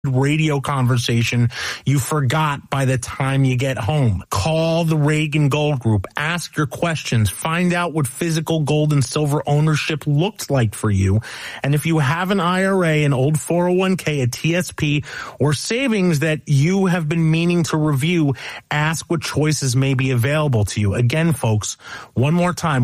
radio conversation you forgot by the time you get home. Call the Reagan Gold Group. Ask your questions. Find out what physical gold and silver ownership looks like for you. And if you have an IRA, an old 401k, a TSP, or savings that you have been meaning to review, ask what choices may be available to you. Again, folks, one more time,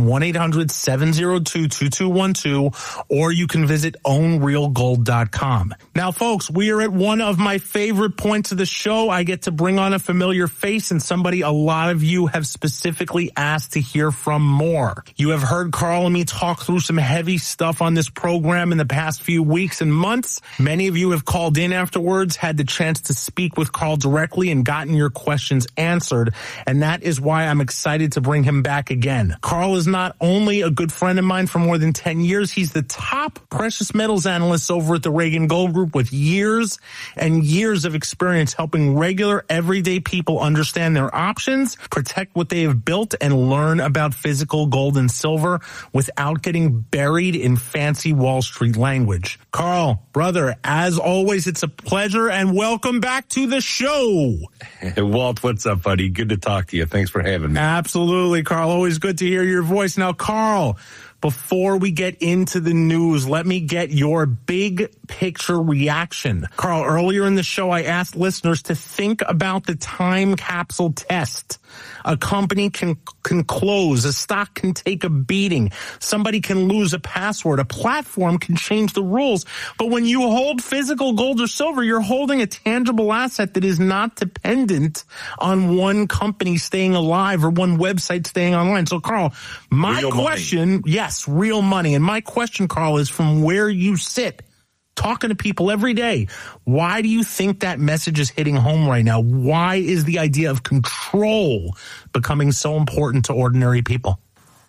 1-800-702-2212, or you can visit ownrealgold.com. Now, folks, we are at one of my favorite points of the show. I get to bring on a familiar face and somebody a lot of you have specifically asked to hear from more. You have heard Carl and me talk through some heavy stuff on this program in the past few weeks and months. Many of you have called in afterwards, had the chance to speak with Carl directly and gotten your questions answered. And that is why I'm excited to bring him back again. Carl is not only a good friend of mine for more than 10 years, he's the top precious metals analyst over at the Reagan Gold Group with years and years of experience helping regular everyday people understand their options, protect what they have built, and learn about physical gold and silver without getting buried in fancy Wall Street language. Carl, brother, as always, it's a pleasure and welcome back to the show. Hey, Walt, what's up, buddy? Good to talk to you. Thanks for having me. Absolutely, Carl. Always good to hear your voice. Now, Carl, before we get into the news, let me get your big picture reaction. Carl, earlier in the show, I asked listeners to think about the time capsule test. A company can close, a stock can take a beating, somebody can lose a password, a platform can change the rules. But when you hold physical gold or silver, you're holding a tangible asset that is not dependent on one company staying alive or one website staying online. So, Carl, my question, yes, real money. And my question, Carl, is from where you sit, talking to people every day, why do you think that message is hitting home right now? Why is the idea of control becoming so important to ordinary people?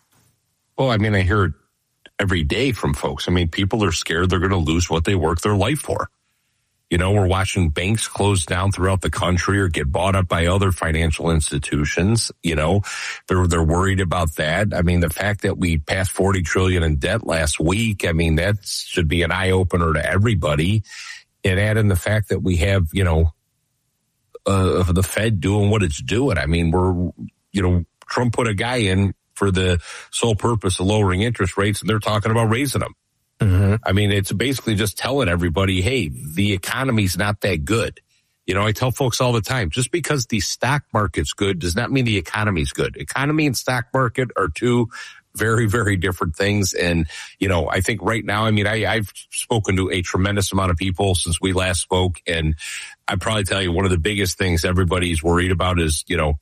Well, I mean, I hear it every day from folks. I mean, people are scared they're going to lose what they work their life for. You know, we're watching banks close down throughout the country or get bought up by other financial institutions. You know, they're worried about that. I mean, the fact that we passed $40 trillion in debt last week, I mean, that should be an eye opener to everybody. And add in the fact that we have, you know, the Fed doing what it's doing. I mean, Trump put a guy in for the sole purpose of lowering interest rates, and they're talking about raising them. Mm-hmm. I mean, it's basically just telling everybody, hey, the economy's not that good. You know, I tell folks all the time, just because the stock market's good does not mean the economy's good. Economy and stock market are two very, very different things. And, you know, I think right now, I mean, I've spoken to a tremendous amount of people since we last spoke. And I'd probably tell you one of the biggest things everybody's worried about is, you know,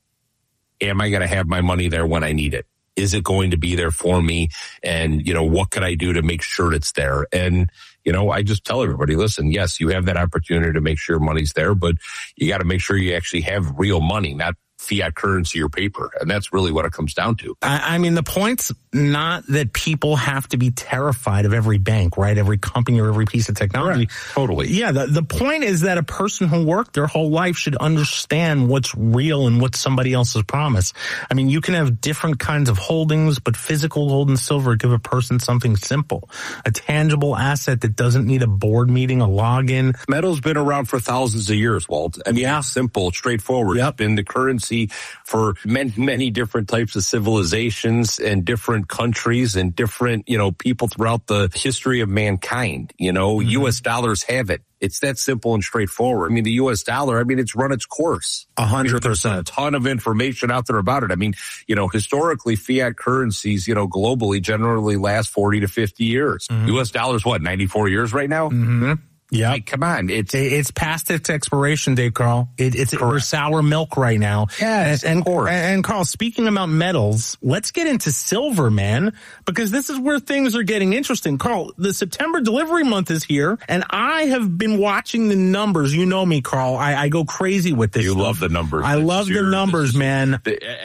am I going to have my money there when I need it? Is it going to be there for me? And, you know, what can I do to make sure it's there? And, you know, I just tell everybody, listen, yes, you have that opportunity to make sure money's there, but you got to make sure you actually have real money, not fiat currency or paper. And that's really what it comes down to. I mean, the point's not that people have to be terrified of every bank, right? Every company or every piece of technology. Right. Totally. Yeah. The point is that a person who worked their whole life should understand what's real and what's somebody else's promise. I mean, you can have different kinds of holdings, but physical gold and silver give a person something simple, a tangible asset that doesn't need a board meeting, a login. Metal's been around for thousands of years, Walt. I mean, yeah, simple, straightforward. Yep. It's been the currency for many, many different types of civilizations and different countries and different, you know, people throughout the history of mankind. You know, U.S. dollars have it. It's that simple and straightforward. I mean, the U.S. dollar, I mean, it's run its course. 100%. There's a ton of information out there about it. I mean, you know, historically, fiat currencies, you know, globally generally last 40 to 50 years. Mm-hmm. U.S. dollars, what, 94 years right now? Mm-hmm. Yeah, like, come on. It's past its expiration date, Carl. It's sour milk right now. Yes, of course. And Carl, speaking about metals, let's get into silver, man, because this is where things are getting interesting. Carl, the September delivery month is here, and I have been watching the numbers. You know me, Carl. I go crazy with this. You stuff. Love the numbers. I love the numbers, man.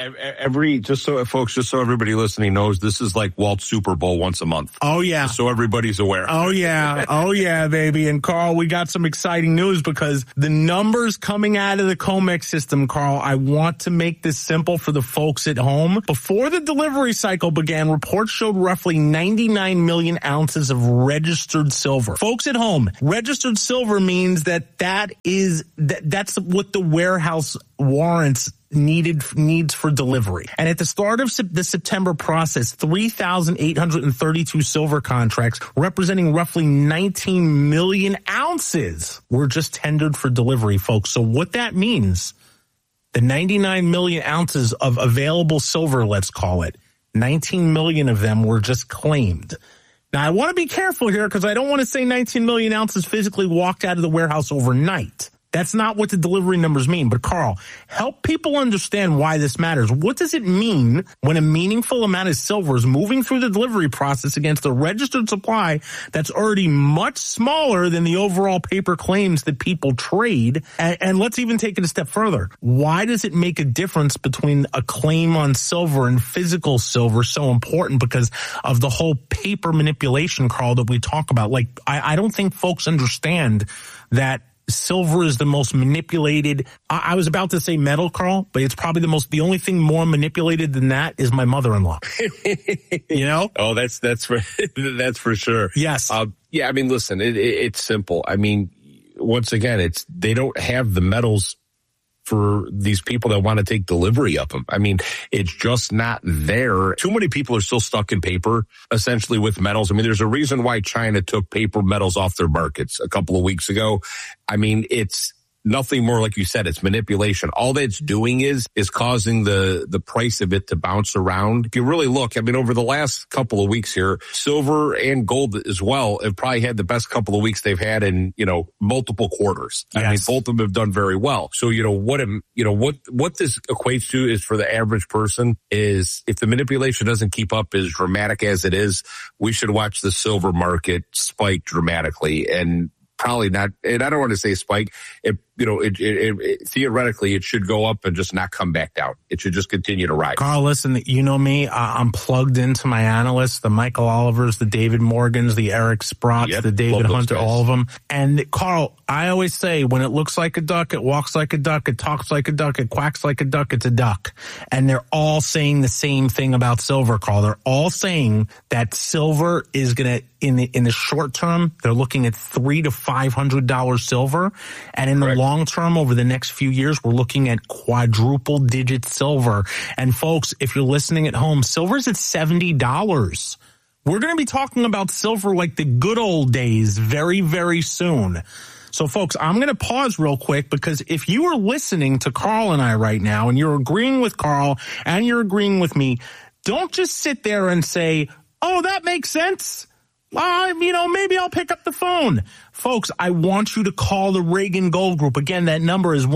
Just so everybody listening knows, this is like Walt's Super Bowl once a month. Oh, yeah. Just so everybody's aware. Oh, yeah. Oh, yeah, baby. And Carl, we got some exciting news because the numbers coming out of the COMEX system, Carl, I want to make this simple for the folks at home. Before the delivery cycle began, reports showed roughly 99 million ounces of registered silver. Folks at home, registered silver means that's what the warehouse warrants needs for delivery. And at the start of the September process, 3,832 silver contracts representing roughly 19 million ounces were just tendered for delivery, folks. So what that means, the 99 million ounces of available silver, let's call it, 19 million of them were just claimed. Now, I want to be careful here because I don't want to say 19 million ounces physically walked out of the warehouse overnight. That's not what the delivery numbers mean. But Carl, help people understand why this matters. What does it mean when a meaningful amount of silver is moving through the delivery process against a registered supply that's already much smaller than the overall paper claims that people trade? And let's even take it a step further. Why does it make a difference between a claim on silver and physical silver so important? Because of the whole paper manipulation, Carl, that we talk about. Like, I don't think folks understand that silver is the most manipulated. I was about to say metal, Carl, but it's probably the only thing more manipulated than that is my mother-in-law. You know? Oh, that's for sure. Yes. Yeah. I mean, listen, it's simple. I mean, once again, they don't have the metals for these people that want to take delivery of them. I mean, it's just not there. Too many people are still stuck in paper, essentially, with metals. I mean, there's a reason why China took paper metals off their markets a couple of weeks ago. I mean, it's nothing more, like you said, it's manipulation. All that's doing is causing the price of it to bounce around. If you really look, I mean, over the last couple of weeks here, silver and gold as well have probably had the best couple of weeks they've had in, multiple quarters. Yes. I mean, both of them have done very well. So, what this equates to is, for the average person, is if the manipulation doesn't keep up as dramatic as it is, we should watch the silver market spike dramatically. And probably not, and I don't want to say spike. Theoretically, it should go up and just not come back down. It should just continue to rise. Carl, listen, you know me. I'm plugged into my analysts, the Michael Olivers, the David Morgans, the Eric Sprotts, the David Hunter, all of them. And Carl, I always say, when it looks like a duck, it walks like a duck, it talks like a duck, it quacks like a duck, it's a duck. And they're all saying the same thing about silver, Carl. They're all saying that silver is going to, in the short term, they're looking at $300 to $500 silver. And in the long term, over the next few years, we're looking at quadruple digit silver. And folks, if you're listening at home, silver's at $70. We're going to be talking about silver like the good old days very, very soon. So folks, I'm going to pause real quick, because if you are listening to Carl and I right now, and you're agreeing with Carl and you're agreeing with me, don't just sit there and say, oh, that makes sense. Maybe I'll pick up the phone. Folks, I want you to call the Reagan Gold Group. Again, that number is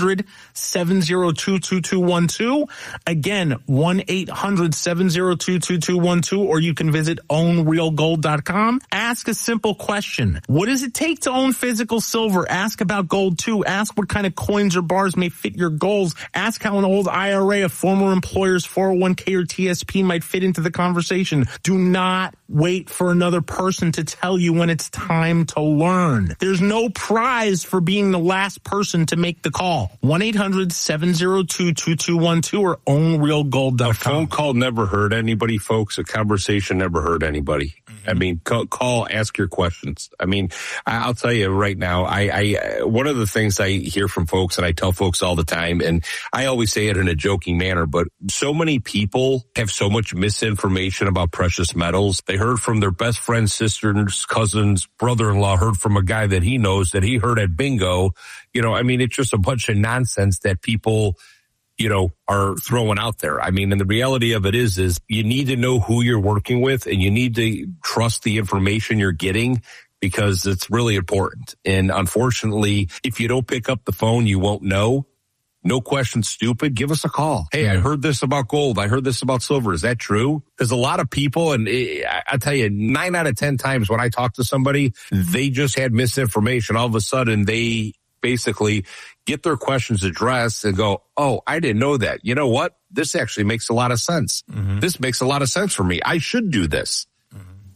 1-800-702-2212. Again, 1-800-702-2212, or you can visit ownrealgold.com. Ask a simple question. What does it take to own physical silver? Ask about gold too. Ask what kind of coins or bars may fit your goals. Ask how an old IRA, a former employer's 401k or TSP might fit into the conversation. Do not wait for another person to tell you when it's time to learn. There's no prize for being the last person to make the call. 1-800-702-2212 or ownrealgold.com. A phone call never hurt anybody, folks. A conversation never hurt anybody. Mm-hmm. I mean, call, ask your questions. I mean, I'll tell you right now, I one of the things I hear from folks, and I tell folks all the time, and I always say it in a joking manner, but so many people have so much misinformation about precious metals. They heard from their best friend's sister's cousin's brother-in-law, heard from a guy that he knows that he heard at bingo. It's just a bunch of nonsense that people, are throwing out there. I mean, and the reality of it is you need to know who you're working with, and you need to trust the information you're getting, because it's really important. And unfortunately, if you don't pick up the phone, you won't know. No question stupid. Give us a call. Hey, I heard this about gold. I heard this about silver. Is that true? There's a lot of people, and I tell you, 9 out of 10 times when I talk to somebody, they just had misinformation. All of a sudden, they basically get their questions addressed and go, oh, I didn't know that. You know what? This actually makes a lot of sense. Mm-hmm. This makes a lot of sense for me. I should do this. Mm-hmm.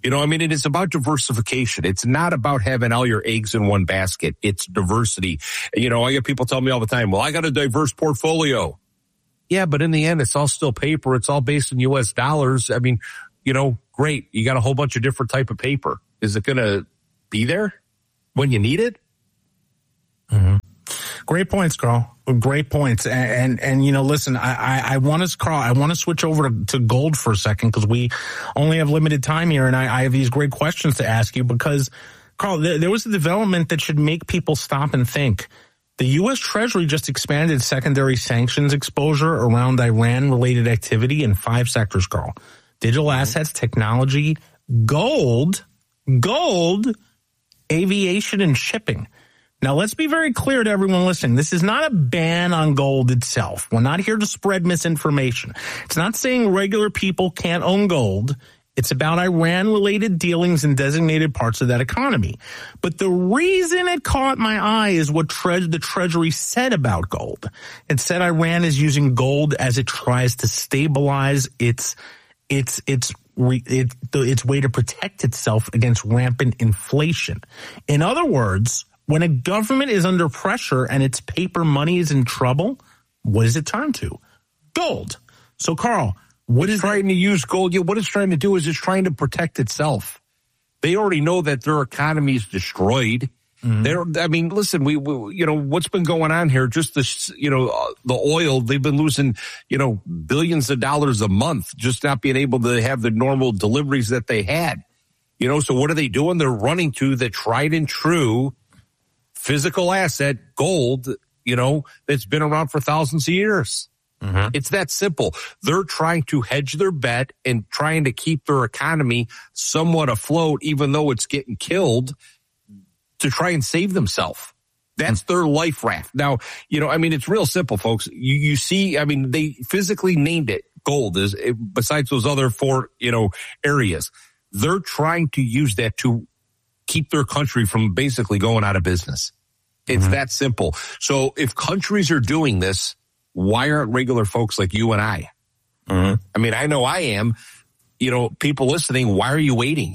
You know, I mean, it is about diversification. It's not about having all your eggs in one basket. It's diversity. You know, I get people tell me all the time, well, I got a diverse portfolio. Yeah, but in the end, it's all still paper. It's all based in U.S. dollars. I mean, you know, great. You got a whole bunch of different type of paper. Is it going to be there when you need it? Mm-hmm. Great points, Carl. Great points. And you know, listen, I want to switch over to gold for a second because we only have limited time here, and I have these great questions to ask you because, Carl, there was a development that should make people stop and think. The U.S. Treasury just expanded secondary sanctions exposure around Iran-related activity in 5 sectors, Carl. Digital assets, technology, gold, aviation, and shipping. Now, let's be very clear to everyone listening. This is not a ban on gold itself. We're not here to spread misinformation. It's not saying regular people can't own gold. It's about Iran-related dealings in designated parts of that economy. But the reason it caught my eye is what the Treasury said about gold. It said Iran is using gold as it tries to stabilize its way to protect itself against rampant inflation. In other words, when a government is under pressure and its paper money is in trouble, what does it turn to? Gold. So, Carl, what is trying to use gold? What it's trying to do is it's trying to protect itself. They already know that their economy is destroyed. Mm-hmm. I mean, listen, we you know, what's been going on here? Just this, you know, the oil, they've been losing, you know, billions of dollars a month, just not being able to have the normal deliveries that they had. You know, so what are they doing? They're running to the tried and true physical asset, gold, you know, that's been around for thousands of years. Mm-hmm. It's that simple. They're trying to hedge their bet and trying to keep their economy somewhat afloat, even though it's getting killed, to try and save themselves. That's their life raft. Now, you know, I mean, it's real simple, folks. You see, I mean, they physically named it gold, besides those other 4, you know, areas. They're trying to use that to keep their country from basically going out of business. It's that simple. So if countries are doing this, why aren't regular folks like you and I? Mm-hmm. I mean, I know I am. You know, people listening, why are you waiting?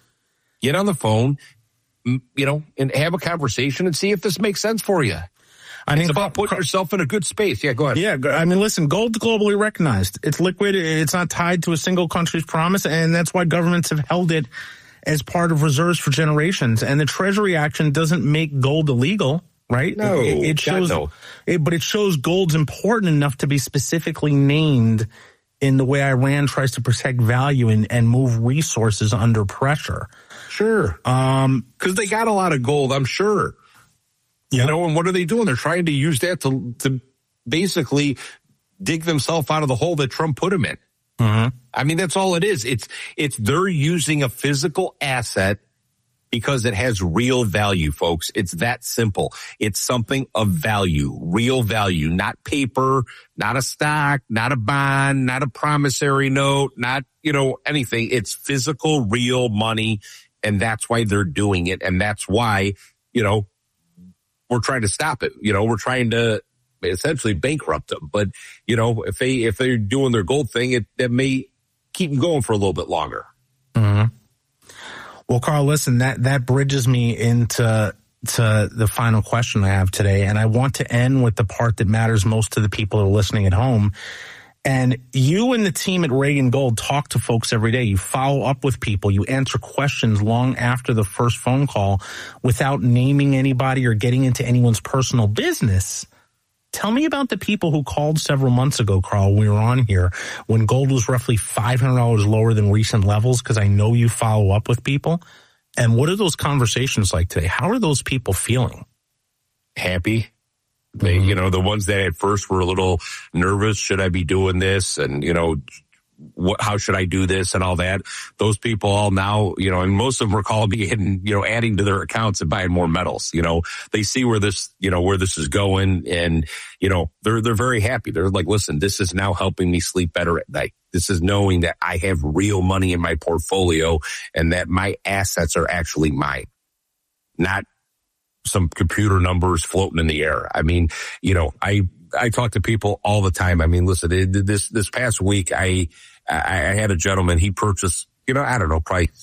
Get on the phone, you know, and have a conversation and see if this makes sense for you. I mean, it's about putting yourself in a good space. Yeah, go ahead. Yeah, I mean, listen, gold's globally recognized. It's liquid. It's not tied to a single country's promise, and that's why governments have held it as part of reserves for generations. And the Treasury action doesn't make gold illegal, right? No, it shows, but it shows gold's important enough to be specifically named in the way Iran tries to protect value and move resources under pressure. Sure. Because they got a lot of gold, I'm sure. Yep. You know, and what are they doing? They're trying to use that to basically dig themselves out of the hole that Trump put them in. Mm-hmm. I mean, that's all it is. It's they're using a physical asset because it has real value, folks. It's that simple. It's something of value, real value, not paper, not a stock, not a bond, not a promissory note, not, you know, anything. It's physical, real money. And that's why they're doing it. And that's why, you know, we're trying to stop it. You know, we're trying to essentially bankrupt them. But, you know, if they're doing their gold thing, that may keep them going for a little bit longer. Mm-hmm. Well, Carl, listen, that bridges me into the final question I have today. And I want to end with the part that matters most to the people who are listening at home. And you and the team at Reagan Gold talk to folks every day. You follow up with people. You answer questions long after the first phone call without naming anybody or getting into anyone's personal business. Tell me about the people who called several months ago, Carl, when we were on here, when gold was roughly $500 lower than recent levels, because I know you follow up with people. And what are those conversations like today? How are those people feeling? Happy. They, you know, the ones that at first were a little nervous. Should I be doing this? And, you know, how should I do this and all that? Those people all now, you know, and most of them are calling me and, you know, adding to their accounts and buying more metals. You know, they see where this is going, and, you know, they're very happy. They're like, listen, this is now helping me sleep better at night. This is knowing that I have real money in my portfolio and that my assets are actually mine, not some computer numbers floating in the air. I mean, you know, I talk to people all the time. I mean, listen, this past week, I had a gentleman, he purchased, you know, I don't know, probably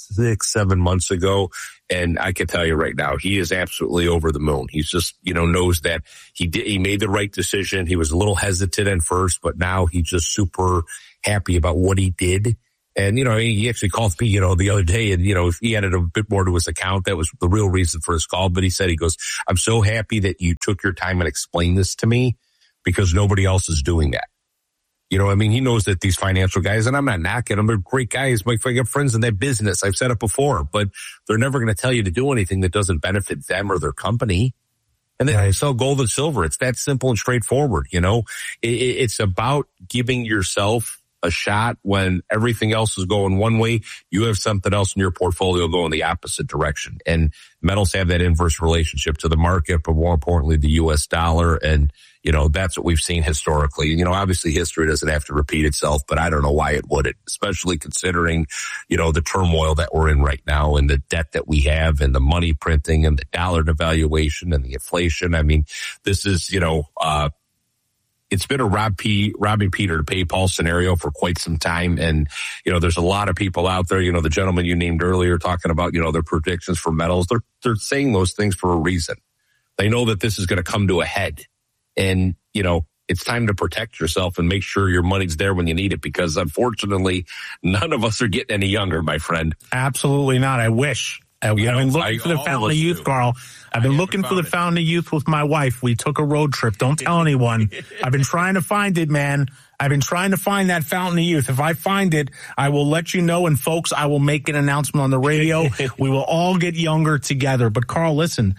6-7 months ago. And I can tell you right now, he is absolutely over the moon. He's just, knows that he made the right decision. He was a little hesitant at first, but now he's just super happy about what he did. And, he actually called me, the other day and, he added a bit more to his account. That was the real reason for his call. But he goes, I'm so happy that you took your time and explained this to me because nobody else is doing that. He knows that these financial guys, and I'm not knocking them, they're great guys. I got friends in that business. I've said it before, but they're never going to tell you to do anything that doesn't benefit them or their company. And then I sell gold and silver. It's that simple and straightforward. It's about giving yourself a shot when everything else is going one way. You have something else in your portfolio going the opposite direction. And metals have that inverse relationship to the market, but more importantly, the U.S. dollar. And, that's what we've seen historically. Obviously history doesn't have to repeat itself, but I don't know why it wouldn't, especially considering, the turmoil that we're in right now and the debt that we have and the money printing and the dollar devaluation and the inflation. This is, it's been a robbing Peter to pay Paul scenario for quite some time. And, there's a lot of people out there, the gentleman you named earlier talking about, their predictions for metals. They're saying those things for a reason. They know that this is going to come to a head. And, it's time to protect yourself and make sure your money's there when you need it, because unfortunately, none of us are getting any younger, my friend. Absolutely not. I wish. I've been looking for the Fountain of Youth, Carl. I've been looking for the Fountain of Youth with my wife. We took a road trip. Don't tell anyone. I've been trying to find it, man. I've been trying to find that Fountain of Youth. If I find it, I will let you know. And folks, I will make an announcement on the radio. We will all get younger together. But Carl, listen,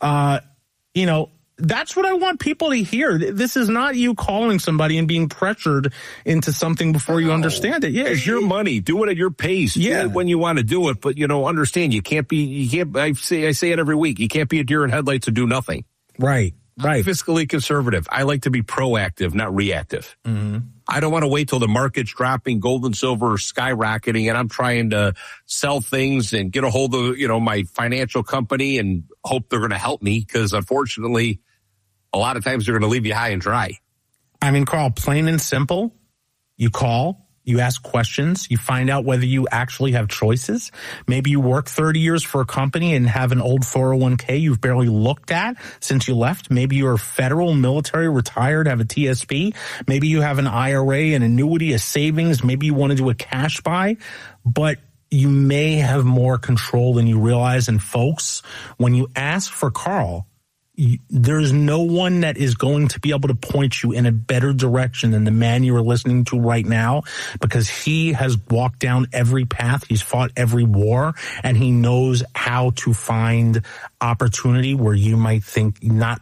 that's what I want people to hear. This is not you calling somebody and being pressured into something before you understand it. Yeah, it's your money. Do it at your pace. Yeah, do it when you want to do it. But understand you can't. I say it every week. You can't be a deer in headlights and do nothing. Right. I'm fiscally conservative. I like to be proactive, not reactive. Mm-hmm. I don't want to wait till the market's dropping, gold and silver are skyrocketing, and I'm trying to sell things and get a hold of, my financial company and hope they're going to help me, because unfortunately, a lot of times they're going to leave you high and dry. Carl, plain and simple, you call, you ask questions, you find out whether you actually have choices. Maybe you work 30 years for a company and have an old 401k you've barely looked at since you left. Maybe you're federal, military, retired, have a TSP. Maybe you have an IRA, an annuity, a savings. Maybe you want to do a cash buy, but you may have more control than you realize. And folks, when you ask for Carl, there's no one that is going to be able to point you in a better direction than the man you are listening to right now, because he has walked down every path. He's fought every war, and he knows how to find opportunity where you might think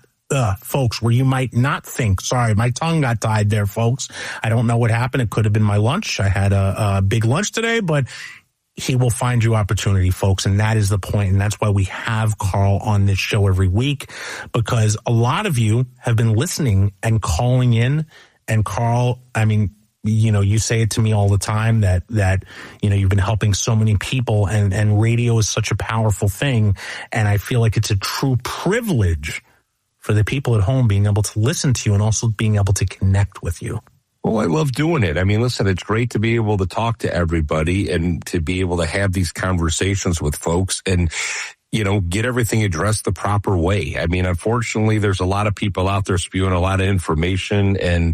folks, where you might not think. Sorry, my tongue got tied there, folks. I don't know what happened. It could have been my lunch. I had a big lunch today, but he will find you opportunity, folks, and that is the point. And that's why we have Carl on this show every week, because a lot of you have been listening and calling in. And Carl, you say it to me all the time that you've been helping so many people, and radio is such a powerful thing. And I feel like it's a true privilege for the people at home being able to listen to you and also being able to connect with you. Well, I love doing it. Listen, it's great to be able to talk to everybody and to be able to have these conversations with folks and, get everything addressed the proper way. Unfortunately, there's a lot of people out there spewing a lot of information, and,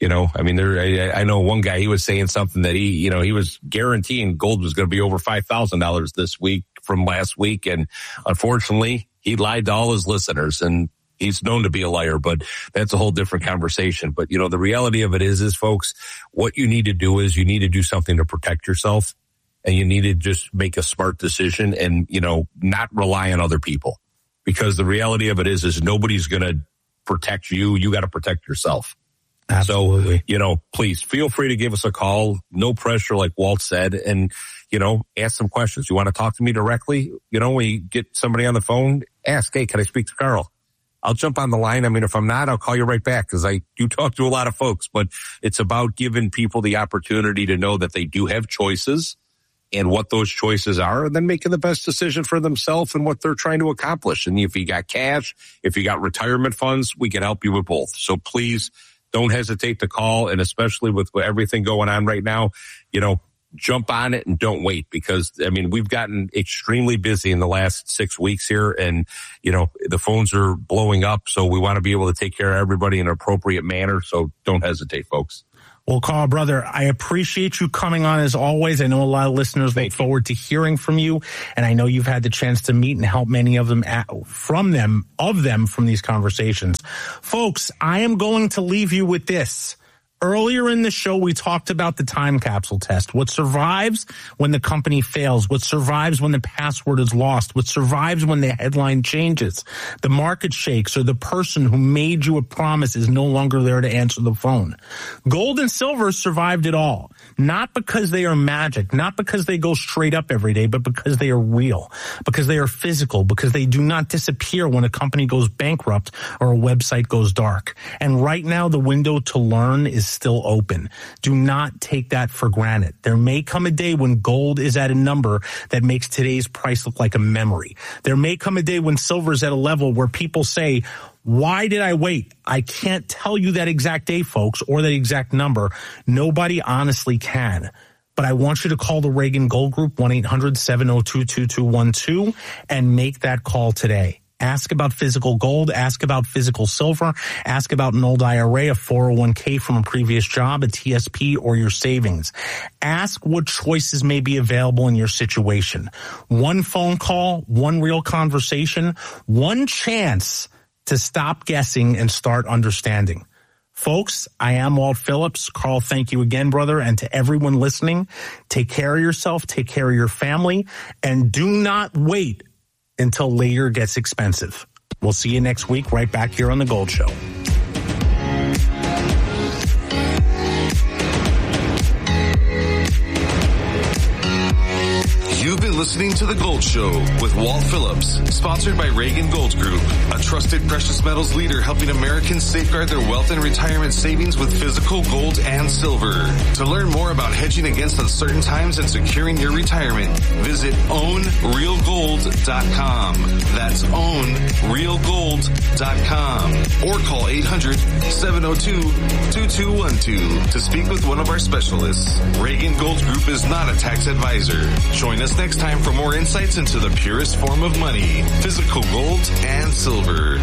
I know one guy, he was saying something that he was guaranteeing gold was going to be over $5,000 this week from last week. And unfortunately, he lied to all his listeners, and he's known to be a liar, but that's a whole different conversation. But, the reality of it is folks, what you need to do is you need to do something to protect yourself, and you need to just make a smart decision and, not rely on other people, because the reality of it is nobody's going to protect you. You got to protect yourself. Absolutely. So, please feel free to give us a call. No pressure, like Walt said, and, ask some questions. You want to talk to me directly? When you get somebody on the phone, ask, hey, can I speak to Carl? I'll jump on the line. If I'm not, I'll call you right back, because I do talk to a lot of folks, but it's about giving people the opportunity to know that they do have choices and what those choices are, and then making the best decision for themselves and what they're trying to accomplish. And if you got cash, if you got retirement funds, we can help you with both. So please don't hesitate to call. And especially with everything going on right now, jump on it and don't wait, because I mean, we've gotten extremely busy in the last 6 weeks here, and the phones are blowing up. So we want to be able to take care of everybody in an appropriate manner. So don't hesitate, folks. Well, Carl, brother, I appreciate you coming on as always. I know a lot of listeners look forward to hearing from you, and I know you've had the chance to meet and help many of them from these conversations. Folks, I am going to leave you with this. Earlier in the show, we talked about the time capsule test. What survives when the company fails? What survives when the password is lost? What survives when the headline changes? The market shakes, or the person who made you a promise is no longer there to answer the phone. Gold and silver survived it all. Not because they are magic, not because they go straight up every day, but because they are real, because they are physical, because they do not disappear when a company goes bankrupt or a website goes dark. And right now, the window to learn is still open. Do not take that for granted. There may come a day when gold is at a number that makes today's price look like a memory. There may come a day when silver is at a level where people say, why did I wait? I can't tell you that exact day, folks, or that exact number. Nobody honestly can. But I want you to call the Reagan Gold Group, 1-800-702-2212, and make that call today. Ask about physical gold. Ask about physical silver. Ask about an old IRA, a 401k from a previous job, a TSP, or your savings. Ask what choices may be available in your situation. One phone call, one real conversation, one chance to stop guessing and start understanding. Folks, I am Walt Phillips. Carl, thank you again, brother. And to everyone listening, take care of yourself, take care of your family, and do not wait until later gets expensive. We'll see you next week right back here on The Gold Show. You've been listening to The Gold Show with Walt Phillips, sponsored by Reagan Gold Group, a trusted precious metals leader helping Americans safeguard their wealth and retirement savings with physical gold and silver. To learn more about hedging against uncertain times and securing your retirement, visit ownrealgold.com. That's ownrealgold.com. Or call 800-702-2212 to speak with one of our specialists. Reagan Gold Group is not a tax advisor. Join us next time for more insights into the purest form of money, physical gold and silver.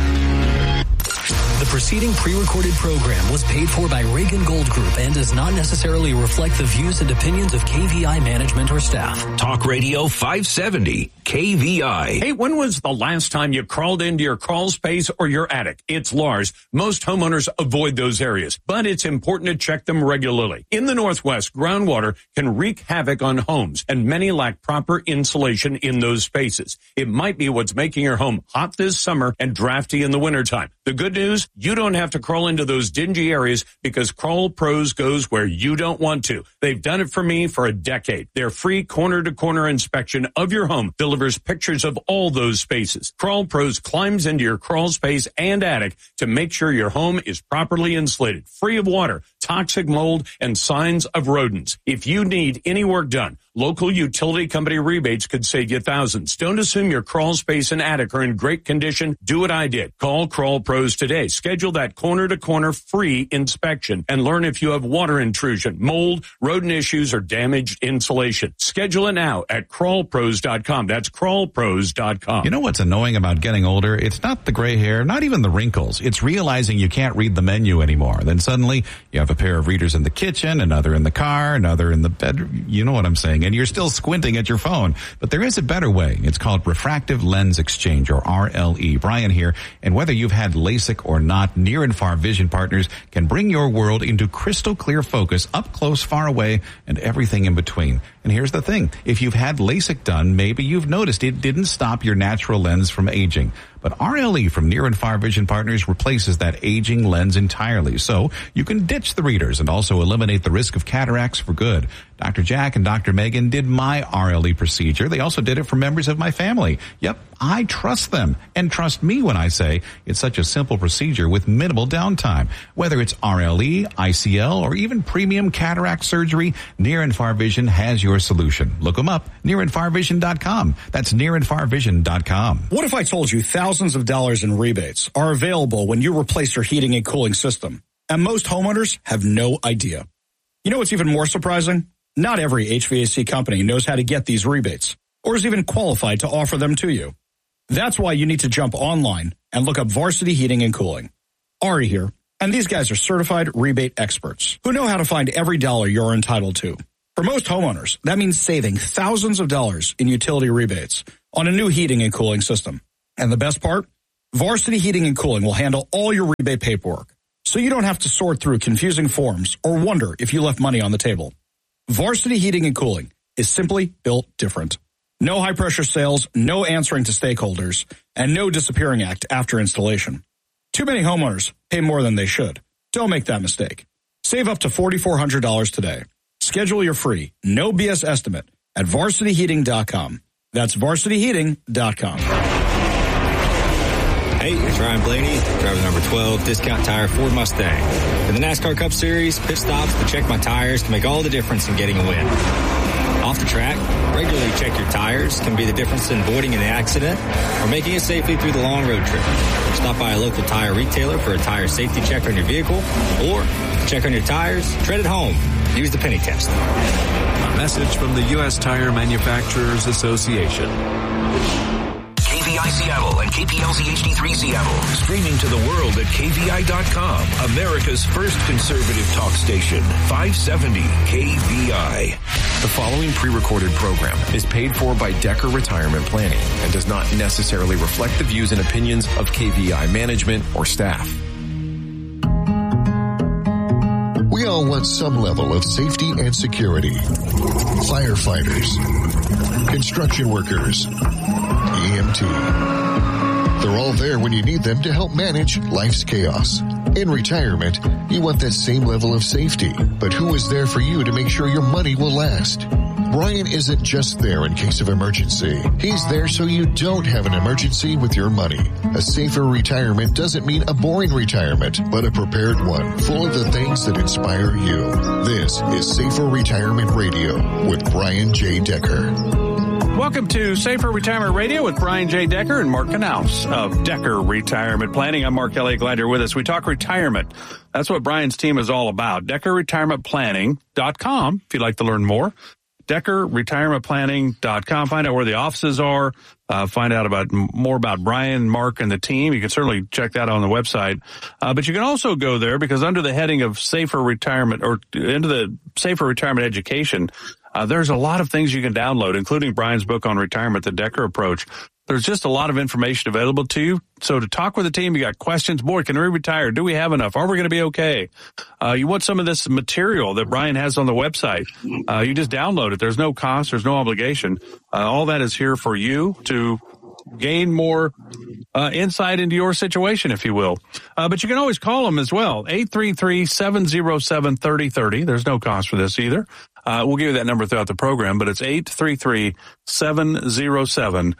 The preceding pre-recorded program was paid for by Reagan Gold Group and does not necessarily reflect the views and opinions of KVI management or staff. Talk Radio 570, KVI. Hey, when was the last time you crawled into your crawl space or your attic? It's Lars. Most homeowners avoid those areas, but it's important to check them regularly. In the Northwest, groundwater can wreak havoc on homes, and many lack proper insulation in those spaces. It might be what's making your home hot this summer and drafty in the wintertime. The good news, you don't have to crawl into those dingy areas because Crawl Pros goes where you don't want to. They've done it for me for a decade. Their free corner-to-corner inspection of your home delivers pictures of all those spaces. Crawl Pros climbs into your crawl space and attic to make sure your home is properly insulated, free of water, toxic mold, and signs of rodents. If you need any work done, local utility company rebates could save you thousands. Don't assume your crawl space and attic are in great condition. Do what I did. Call Crawl Pros today. Schedule that corner-to-corner free inspection and learn if you have water intrusion, mold, rodent issues, or damaged insulation. Schedule it now at crawlpros.com. That's crawlpros.com. You know what's annoying about getting older? It's not the gray hair, not even the wrinkles. It's realizing you can't read the menu anymore. Then suddenly you have a pair of readers in the kitchen, another in the car, another in the bedroom. You know what I'm saying? And you're still squinting at your phone. But there is a better way. It's called refractive lens exchange, or RLE. Brian here. And whether you've had LASIK or not, Near and Far Vision Partners can bring your world into crystal clear focus, up close, far away, and everything in between. And here's the thing. If you've had LASIK done, maybe you've noticed it didn't stop your natural lens from aging. But RLE from Near and Far Vision Partners replaces that aging lens entirely. So you can ditch the readers and also eliminate the risk of cataracts for good. Dr. Jack and Dr. Megan did my RLE procedure. They also did it for members of my family. Yep, I trust them. And trust me when I say it's such a simple procedure with minimal downtime. Whether it's RLE, ICL, or even premium cataract surgery, Near and Far Vision has your solution. Look them up, nearandfarvision.com. That's nearandfarvision.com. What if I told you thousands of dollars in rebates are available when you replace your heating and cooling system? And most homeowners have no idea. You know what's even more surprising? Not every HVAC company knows how to get these rebates or is even qualified to offer them to you. That's why you need to jump online and look up Varsity Heating and Cooling. Ari here, and these guys are certified rebate experts who know how to find every dollar you're entitled to. For most homeowners, that means saving thousands of dollars in utility rebates on a new heating and cooling system. And the best part? Varsity Heating and Cooling will handle all your rebate paperwork, so you don't have to sort through confusing forms or wonder if you left money on the table. Varsity Heating and Cooling is simply built different. No high-pressure sales, no answering to stakeholders, and no disappearing act after installation. Too many homeowners pay more than they should. Don't make that mistake. Save up to $4,400 today. Schedule your free, no BS estimate at varsityheating.com. That's varsityheating.com. Hey, it's Ryan Blaney, driver number 12, Discount Tire Ford Mustang. In the NASCAR Cup Series, pit stops to check my tires can make all the difference in getting a win. Off the track, regularly check your tires can be the difference in avoiding an accident or making it safely through the long road trip. Stop by a local tire retailer for a tire safety check on your vehicle, or check on your tires, tread at home. Use the penny test. A message from the U.S. Tire Manufacturers Association. KVI Seattle and KPLZ HD3 Seattle. Streaming to the world at KVI.com. America's first conservative talk station. 570 KVI. The following pre-recorded program is paid for by Decker Retirement Planning and does not necessarily reflect the views and opinions of KVI management or staff. We all want some level of safety and security. Firefighters, construction workers, EMT. They're all there when you need them to help manage life's chaos. In retirement, you want that same level of safety, but who is there for you to make sure your money will last? Brian isn't just there in case of emergency. He's there so you don't have an emergency with your money. A safer retirement doesn't mean a boring retirement, but a prepared one, full of the things that inspire you. This is Safer Retirement Radio with Brian J. Decker. Welcome to Safer Retirement Radio with Brian J. Decker and Mark Knaus of Decker Retirement Planning. I'm Mark Elliott. Glad you're with us. We talk retirement. That's what Brian's team is all about. DeckerRetirementPlanning.com if you'd like to learn more. DeckerRetirementPlanning.com. Find out where the offices are. Find out more about Brian, Mark, and the team. You can certainly check that on the website. But you can also go there because under the heading of Safer Retirement or into the Safer Retirement Education, there's a lot of things you can download, including Brian's book on retirement, The Decker Approach. There's just a lot of information available to you. So to talk with the team, you got questions. Boy, can we retire? Do we have enough? Are we going to be okay? You want some of this material that Brian has on the website. You just download it. There's no cost. There's no obligation. All that is here for you to gain more insight into your situation, if you will. But you can always call them as well. 833-707-3030. There's no cost for this either. We'll give you that number throughout the program, but it's 833-707-3030.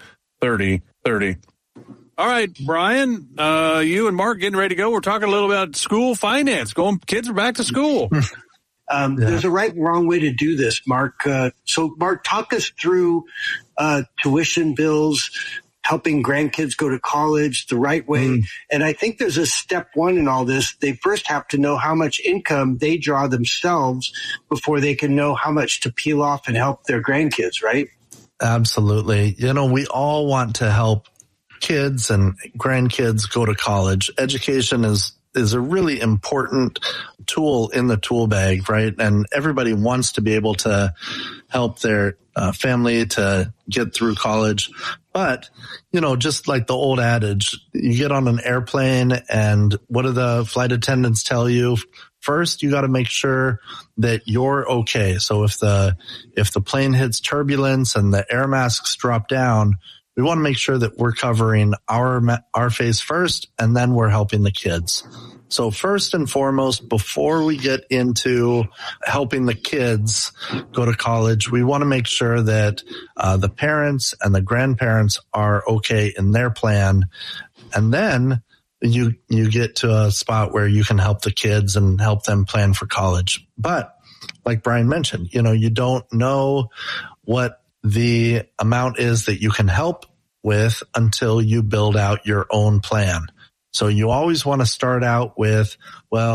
All right, Brian, you and Mark getting ready to go. We're talking a little about school finance. Kids are back to school. There's a right and wrong way to do this, Mark. So, Mark, talk us through tuition bills, helping grandkids go to college the right way. And I think there's a step one in all this. They first have to know how much income they draw themselves before they can know how much to peel off and help their grandkids, right? Absolutely. You know, we all want to help kids and grandkids go to college. Education is a really important tool in the tool bag, right? And everybody wants to be able to help their family to get through college. But, you know, just like the old adage, you get on an airplane and what do the flight attendants tell you? First, you got to make sure that you're okay. So if the plane hits turbulence and the air masks drop down, we want to make sure that we're covering our face first, and then we're helping the kids. So first and foremost, before we get into helping the kids go to college, we want to make sure that the parents and the grandparents are okay in their plan. And then you get to a spot where you can help the kids and help them plan for college. But like Brian mentioned, you know, you don't know what the amount is that you can help with until you build out your own plan. So you always want to start out with, well,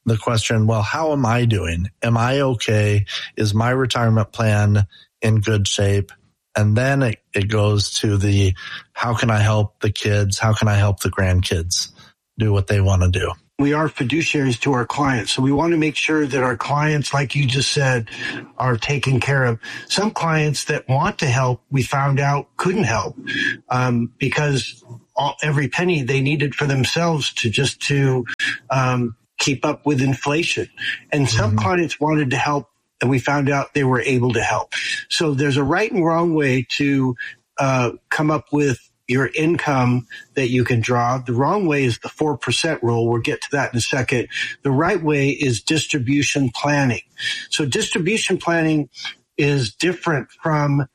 the question, well, how am I doing? Am I okay? Is my retirement plan in good shape? And then it goes to the, how can I help the kids? How can I help the grandkids do what they want to do? We are fiduciaries to our clients. So we want to make sure that our clients, like you just said, are taken care of. Some clients that want to help, we found out couldn't help, because every penny they needed for themselves to keep up with inflation. And some clients wanted to help, and we found out they were able to help. So there's a right and wrong way to come up with your income that you can draw. The wrong way is the 4% rule. We'll get to that in a second. The right way is distribution planning. So distribution planning is different from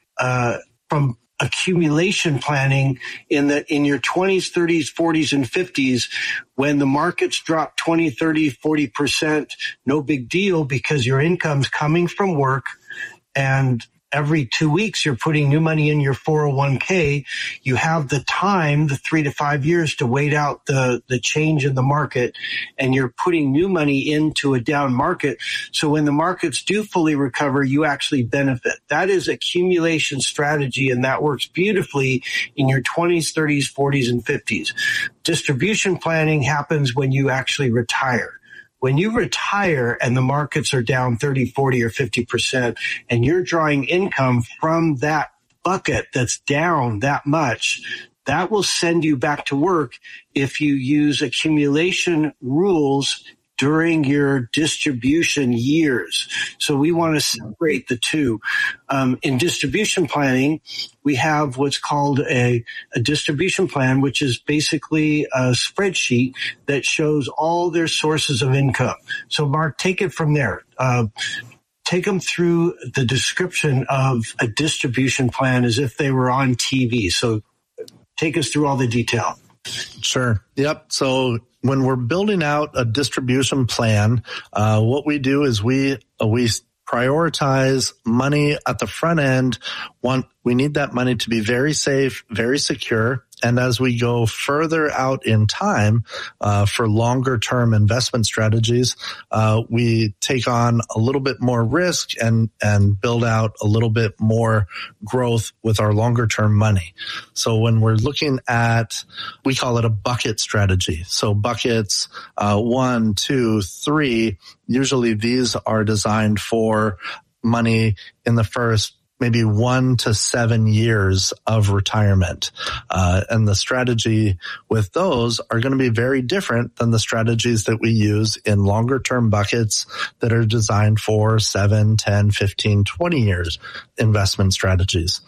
accumulation planning in your 20s, 30s, 40s, and 50s, when the markets drop 20, 30, 40%, no big deal, because your income's coming from work, and every 2 weeks you're putting new money in your 401k. You have the time, the 3 to 5 years, to wait out the change in the market, and you're putting new money into a down market. So when the markets do fully recover, you actually benefit. That is accumulation strategy, and that works beautifully in your 20s, 30s, 40s, and 50s. Distribution planning happens when you actually retire. When you retire and the markets are down 30, 40, or 50%, and you're drawing income from that bucket that's down that much, that will send you back to work if you use accumulation rules during your distribution years. So we want to separate the two. In distribution planning, we have what's called a distribution plan, which is basically a spreadsheet that shows all their sources of income. So Mark, take it from there. Take them through the description of a distribution plan as if they were on TV. So take us through all the detail. Sure. Yep. So when we're building out a distribution plan, what we do is we prioritize money at the front end. We need that money to be very safe, very secure. And as we go further out in time, for longer term investment strategies, we take on a little bit more risk and build out a little bit more growth with our longer term money. So when we're looking at, we call it a bucket strategy. So buckets, 1, 2, 3, usually these are designed for money in the first maybe 1 to 7 years of retirement. And the strategy with those are going to be very different than the strategies that we use in longer term buckets that are designed for 7, 10, 15, 20 years investment strategies.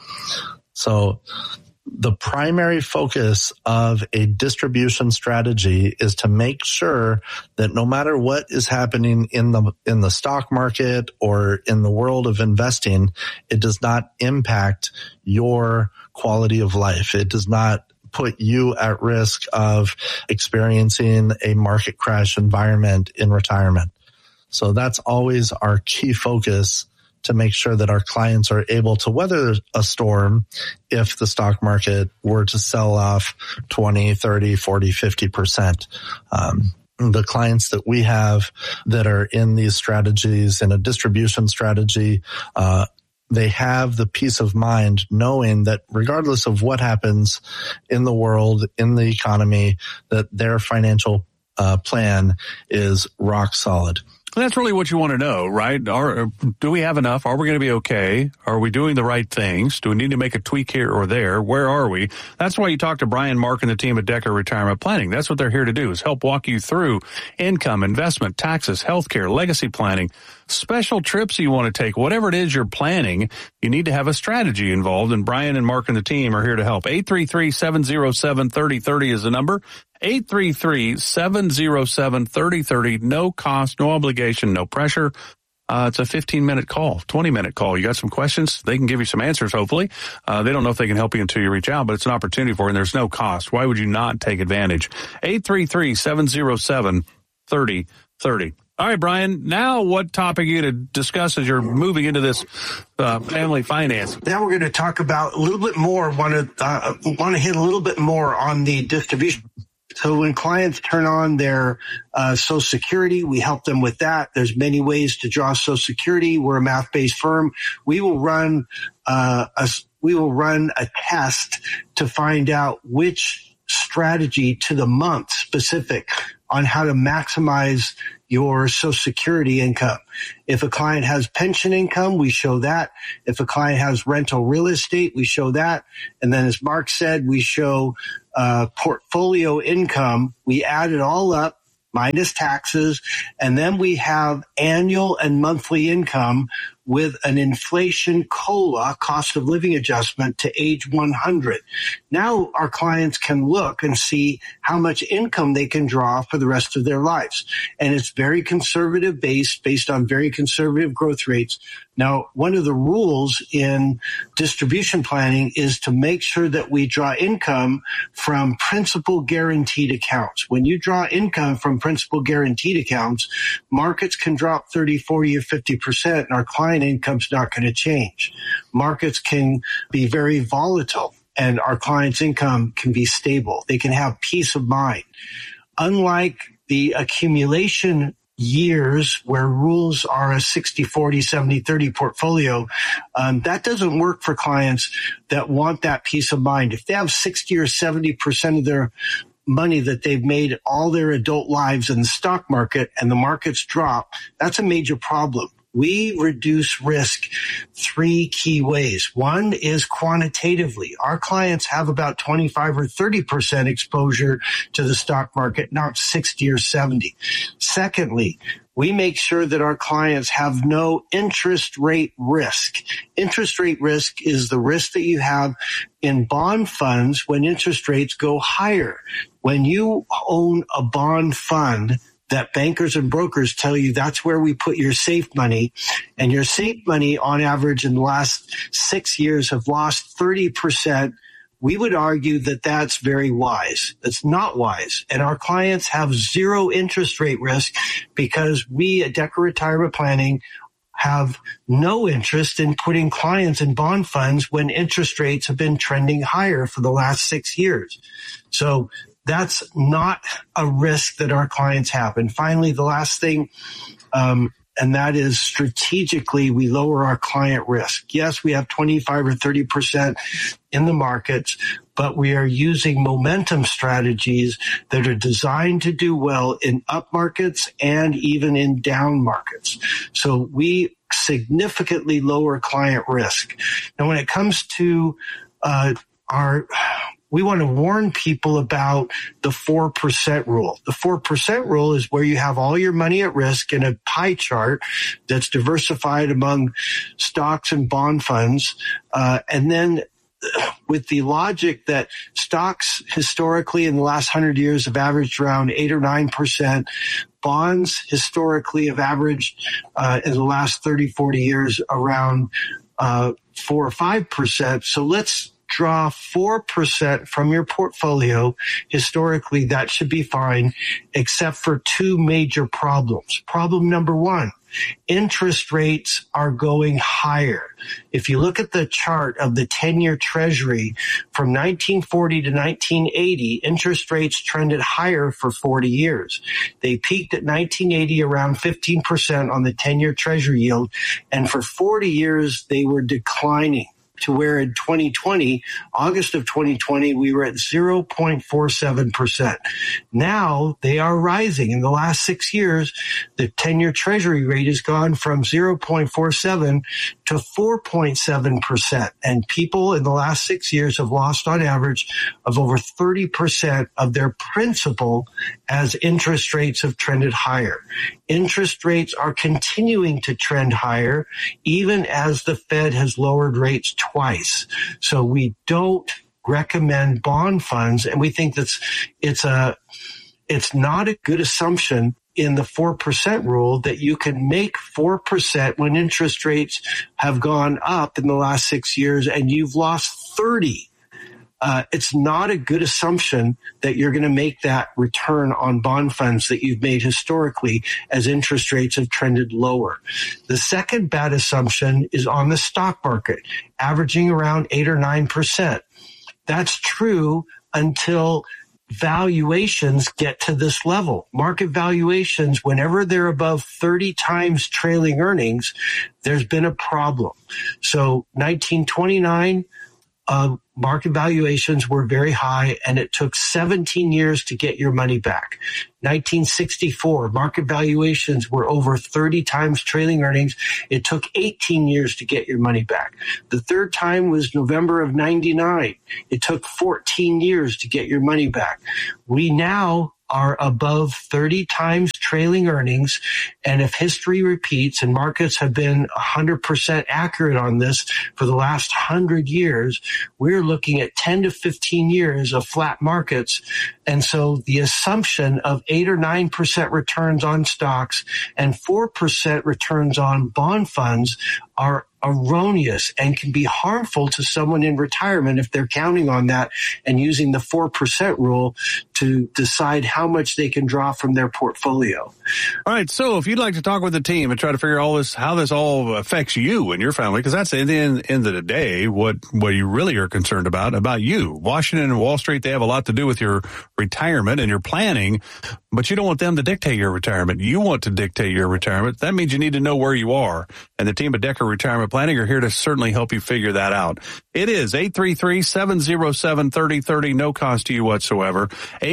So the primary focus of a distribution strategy is to make sure that no matter what is happening in the stock market or in the world of investing, it does not impact your quality of life. It does not put you at risk of experiencing a market crash environment in retirement. So that's always our key focus, to make sure that our clients are able to weather a storm if the stock market were to sell off 20, 30, 40, 50%. The clients that we have that are in these strategies, in a distribution strategy, they have the peace of mind knowing that regardless of what happens in the world, in the economy, that their financial plan is rock solid. That's really what you want to know, right? Do we have enough? Are we going to be okay? Are we doing the right things? Do we need to make a tweak here or there? Where are we? That's why you talk to Brian, Mark, and the team at Decker Retirement Planning. That's what they're here to do, is help walk you through income, investment, taxes, healthcare, legacy planning, special trips you want to take. Whatever it is you're planning, you need to have a strategy involved, and Brian and Mark and the team are here to help. 833-707-3030 is the number. 833-707-3030. No cost, no obligation, no pressure. It's a 15-minute call, 20-minute call. You got some questions? They can give you some answers, hopefully. They don't know if they can help you until you reach out, but it's an opportunity for you, and there's no cost. Why would you not take advantage? 833-707-3030. All right, Brian, now what topic are you going to discuss as you're moving into this family finance? Now we're going to talk about a little bit more, want to hit a little bit more on the distribution So when clients turn on their Social Security, we help them with that. There's many ways to draw Social Security. We're a math-based firm. We will run a test to find out which strategy to the month specific on how to maximize your Social Security income. If a client has pension income, we show that. If a client has rental real estate, we show that. And then as Mark said, we show portfolio income. We add it all up minus taxes. And then we have annual and monthly income with an inflation COLA, cost of living adjustment, to age 100. Now our clients can look and see how much income they can draw for the rest of their lives. And it's very conservative based on very conservative growth rates. Now, one of the rules in distribution planning is to make sure that we draw income from principal guaranteed accounts. When you draw income from principal guaranteed accounts, markets can drop 30, 40, or 50%, and our client income's not going to change. Markets can be very volatile, and our client's income can be stable. They can have peace of mind. Unlike the accumulation years where rules are a 60, 40, 70, 30 portfolio, that doesn't work for clients that want that peace of mind. If they have 60 or 70% of their money that they've made all their adult lives in the stock market and the markets drop, that's a major problem. We reduce risk three key ways. One is quantitatively. Our clients have about 25 or 30% exposure to the stock market, not 60 or 70. Secondly, we make sure that our clients have no interest rate risk. Interest rate risk is the risk that you have in bond funds when interest rates go higher. When you own a bond fund, that bankers and brokers tell you that's where we put your safe money. And your safe money on average in the last 6 years have lost 30%. We would argue that that's very wise. That's not wise. And our clients have zero interest rate risk because we at Decker Retirement Planning have no interest in putting clients in bond funds when interest rates have been trending higher for the last 6 years. So that's not a risk that our clients have. And finally, the last thing, and that is strategically, we lower our client risk. Yes, we have 25 or 30% in the markets, but we are using momentum strategies that are designed to do well in up markets and even in down markets. So we significantly lower client risk. Now, when it comes to we want to warn people about the 4% rule. The 4% rule is where you have all your money at risk in a pie chart that's diversified among stocks and bond funds. And then with the logic that stocks historically in the last 100 years have averaged around 8 or 9%. Bonds historically have averaged in the last 30, 40 years around 4 or 5%. So let's draw 4% from your portfolio. Historically, that should be fine, except for two major problems. Problem number one, interest rates are going higher. If you look at the chart of the 10-year Treasury from 1940 to 1980, interest rates trended higher for 40 years. They peaked at 1980 around 15% on the 10-year Treasury yield, and for 40 years they were declining, to where in 2020, August of 2020, we were at 0.47%. Now they are rising. In the last 6 years, the 10-year Treasury rate has gone from 0.47 to 4.7%. And people in the last 6 years have lost on average of over 30% of their principal as interest rates have trended higher. Interest rates are continuing to trend higher, even as the Fed has lowered rates twice. So we don't recommend bond funds, and we think that's it's not a good assumption in the 4% rule that you can make 4% when interest rates have gone up in the last 6 years and you've lost 30. It's not a good assumption that you're going to make that return on bond funds that you've made historically as interest rates have trended lower. The second bad assumption is on the stock market, averaging around 8 or 9%. That's true until valuations get to this level. Market valuations, whenever they're above 30 times trailing earnings, there's been a problem. So 1929, market valuations were very high, and it took 17 years to get your money back. 1964, market valuations were over 30 times trailing earnings. It took 18 years to get your money back. The third time was November of 99. It took 14 years to get your money back. We now are above 30 times trailing earnings. And if history repeats, and markets have been 100% accurate on this for the last 100 years, we're looking at 10 to 15 years of flat markets. And so the assumption of 8 or 9% returns on stocks and 4% returns on bond funds are erroneous and can be harmful to someone in retirement if they're counting on that and using the 4% rule to decide how much they can draw from their portfolio. All right. So if you'd like to talk with the team and try to figure all this, how this all affects you and your family, because that's at the end of the day, what you really are concerned about you. Washington and Wall Street, they have a lot to do with your retirement and your planning, but you don't want them to dictate your retirement. You want to dictate your retirement. That means you need to know where you are. And the team at Decker Retirement Planning are here to certainly help you figure that out. It is 833-707-3030, no cost to you whatsoever.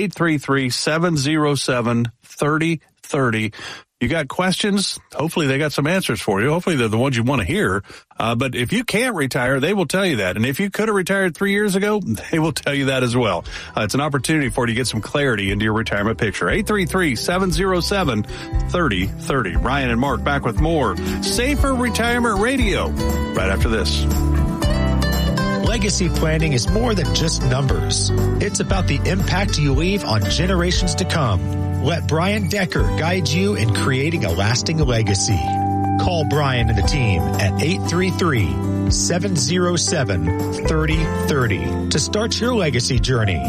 833-707-3030. You got questions? Hopefully they got some answers for you. Hopefully they're the ones you want to hear. But if you can't retire, they will tell you that. And if you could have retired 3 years ago, they will tell you that as well. It's an opportunity for you to get some clarity into your retirement picture. 833-707-3030. Ryan and Mark back with more Safer Retirement Radio right after this. Legacy planning is more than just numbers. It's about the impact you leave on generations to come. Let Brian Decker guide you in creating a lasting legacy. Call Brian and the team at 833-707-3030 to start your legacy journey.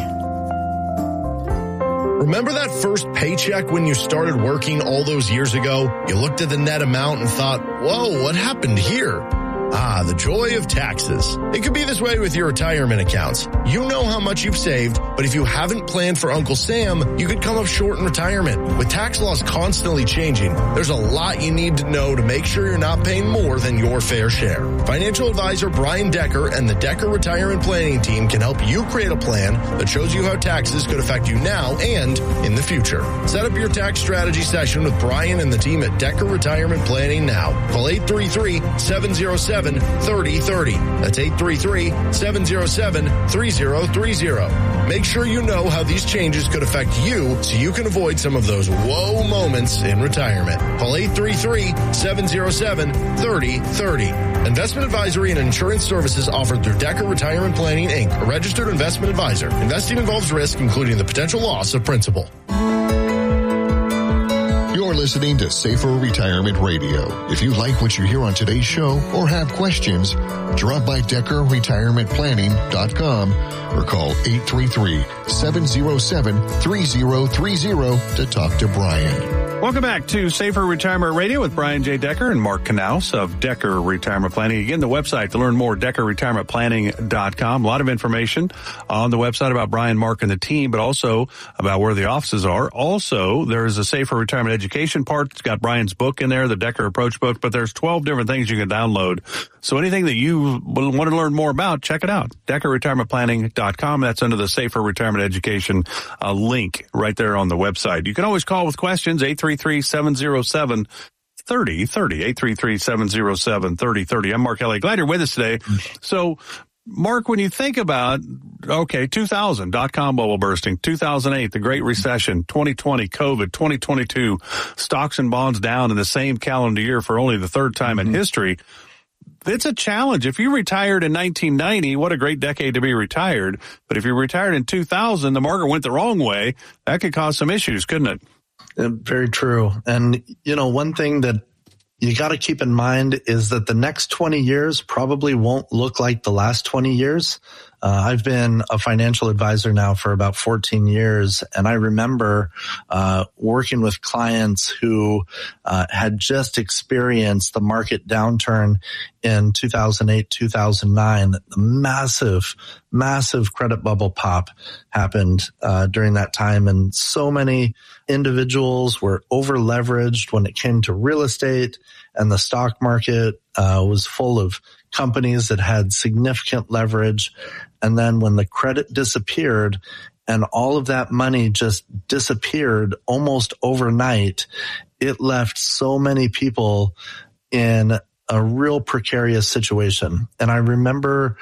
Remember that first paycheck when you started working all those years ago? You looked at the net amount and thought, whoa, what happened here? Ah, the joy of taxes. It could be this way with your retirement accounts. You know how much you've saved, but if you haven't planned for Uncle Sam, you could come up short in retirement. With tax laws constantly changing, there's a lot you need to know to make sure you're not paying more than your fair share. Financial advisor Brian Decker and the Decker Retirement Planning Team can help you create a plan that shows you how taxes could affect you now and in the future. Set up your tax strategy session with Brian and the team at Decker Retirement Planning now. Call 833-707-3030. That's 833-707-3030. Make sure you know how these changes could affect you so you can avoid some of those whoa moments in retirement. Call 833-707-3030. Investment advisory and insurance services offered through Decker Retirement Planning, Inc., a registered investment advisor. Investing involves risk, including the potential loss of principal. You're listening to Safer Retirement Radio. If you like what you hear on today's show or have questions, drop by DeckerRetirementPlanning.com or call 833-707-3030 to talk to Brian. Welcome back to Safer Retirement Radio with Brian J. Decker and Mark Knaus of Decker Retirement Planning. Again, the website to learn more, DeckerRetirementPlanning.com. A lot of information on the website about Brian, Mark, and the team, but also about where the offices are. Also, there's a Safer Retirement Education part. It's got Brian's book in there, the Decker Approach book, but there's 12 different things you can download. So anything that you want to learn more about, check it out. DeckerRetirementPlanning.com. That's under the Safer Retirement Education link right there on the website. You can always call with questions, 833-707-3030, 833-707-3030. I'm Mark Elliott. Glad you're with us today. So, Mark, when you think about, 2000, dot-com bubble bursting, 2008, the Great Recession, 2020, COVID, 2022, stocks and bonds down in the same calendar year for only the third time in history, it's a challenge. If you retired in 1990, what a great decade to be retired. But if you retired in 2000, the market went the wrong way. That could cause some issues, couldn't it? Very true. And, one thing that you got to keep in mind is that the next 20 years probably won't look like the last 20 years. I've been a financial advisor now for about 14 years, and I remember working with clients who had just experienced the market downturn in 2008, 2009. The massive credit bubble pop happened during that time, and so many individuals were over leveraged when it came to real estate, and the stock market was full of companies that had significant leverage. And then when the credit disappeared and all of that money just disappeared almost overnight, it left so many people in a real precarious situation. And I remember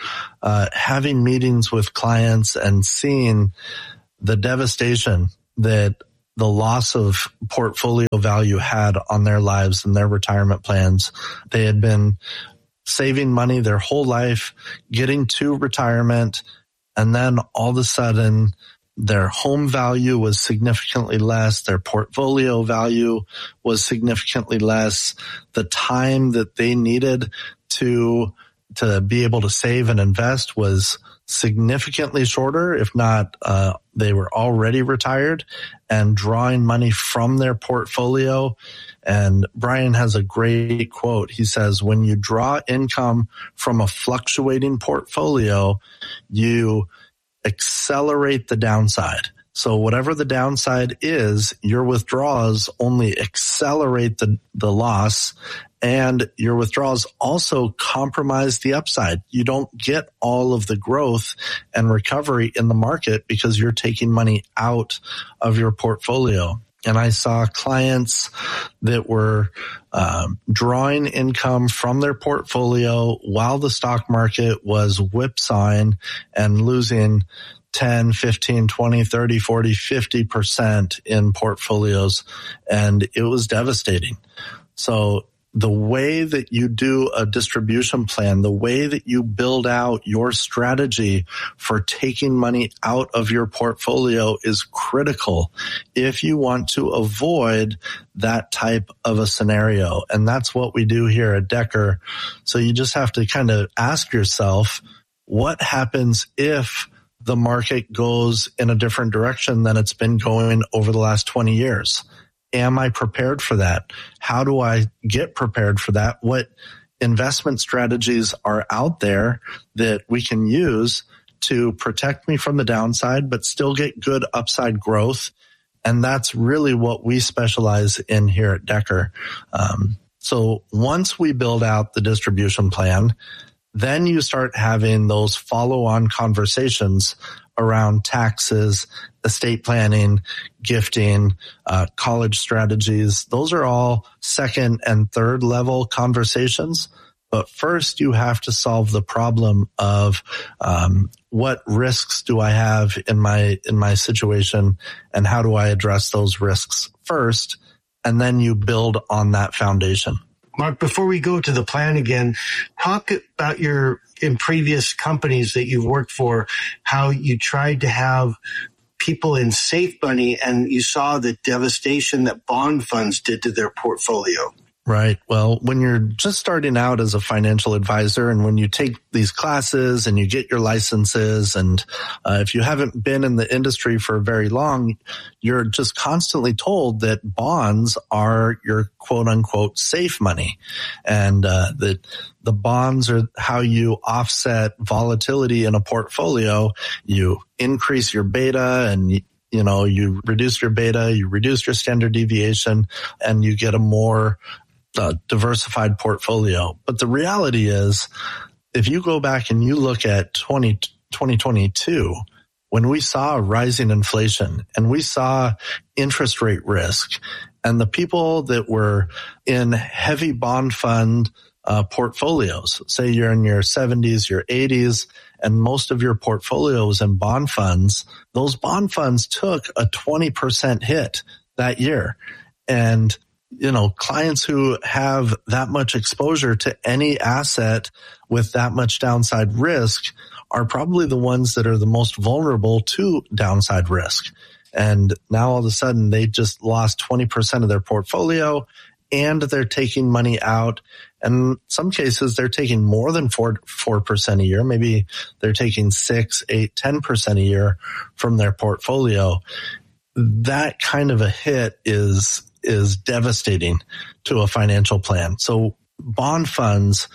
having meetings with clients and seeing the devastation that the loss of portfolio value had on their lives and their retirement plans. They had been saving money their whole life, getting to retirement, and then all of a sudden their home value was significantly less, their portfolio value was significantly less, the time that they needed to be able to save and invest was significantly shorter, if not they were already retired and drawing money from their portfolio. And Brian has a great quote. He says, when you draw income from a fluctuating portfolio, you accelerate the downside. So whatever the downside is, your withdrawals only accelerate the loss, and your withdrawals also compromise the upside. You don't get all of the growth and recovery in the market because you're taking money out of your portfolio. And I saw clients that were drawing income from their portfolio while the stock market was whipsawing and losing 10, 15, 20, 30, 40, 50% in portfolios. And it was devastating. So the way that you do a distribution plan, the way that you build out your strategy for taking money out of your portfolio is critical if you want to avoid that type of a scenario. And that's what we do here at Decker. So you just have to kind of ask yourself, what happens if the market goes in a different direction than it's been going over the last 20 years? Am I prepared for that? How do I get prepared for that? What investment strategies are out there that we can use to protect me from the downside, but still get good upside growth? And that's really what we specialize in here at Decker. So once we build out the distribution plan, then you start having those follow-on conversations around taxes, estate planning, gifting, college strategies. Those are all second and third level conversations. But first, you have to solve the problem of what risks do I have in my situation, and how do I address those risks first, and then you build on that foundation. Mark, before we go to the plan again, talk about in previous companies that you've worked for, how you tried to have people in safe money and you saw the devastation that bond funds did to their portfolio. Right. Well, when you're just starting out as a financial advisor and when you take these classes and you get your licenses, and if you haven't been in the industry for very long, you're just constantly told that bonds are your quote unquote safe money, and that the bonds are how you offset volatility in a portfolio. You increase your beta and you reduce your beta, you reduce your standard deviation, and you get a more diversified portfolio. But the reality is, if you go back and you look at 2022, when we saw rising inflation and we saw interest rate risk, and the people that were in heavy bond fund portfolios, say you're in your 70s, your 80s, and most of your portfolio was in bond funds, those bond funds took a 20% hit that year. And clients who have that much exposure to any asset with that much downside risk are probably the ones that are the most vulnerable to downside risk. And now all of a sudden they just lost 20% of their portfolio, and they're taking money out. And in some cases, they're taking more than 4% a year. Maybe they're taking 6, 8, 10% a year from their portfolio. That kind of a hit is devastating to a financial plan. So bond funds,